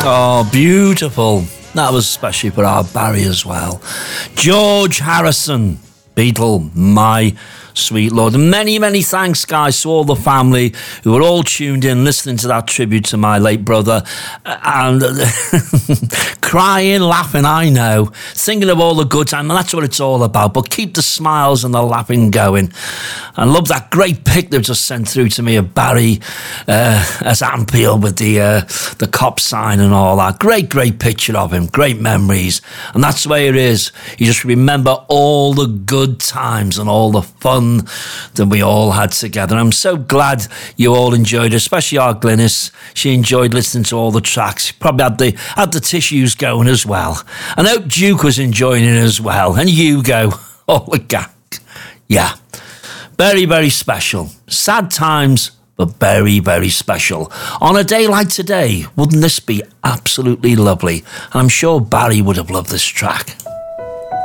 Oh, beautiful. That was especially for our Barry as well. George Harrison, Beatle, My Sweet Lord. And many, many thanks, guys, to all the family who were all tuned in, listening to that tribute to my late brother. And crying, laughing, I know. Thinking of all the good times, and that's what it's all about. But keep the smiles and the laughing going. I love that great pic they've just sent through to me of Barry as Ampere with the cop sign and all that. Great, great picture of him. Great memories. And that's the way it is. You just remember all the good times and all the fun that we all had together. I'm so glad you all enjoyed it, especially our Glynis. She enjoyed listening to all the tracks. Probably had the tissues going as well. And I hope Duke was enjoying it as well. And Hugo, all the gang. Yeah. Very, very special. Sad times, but very, very special. On a day like today, wouldn't this be absolutely lovely? And I'm sure Barry would have loved this track.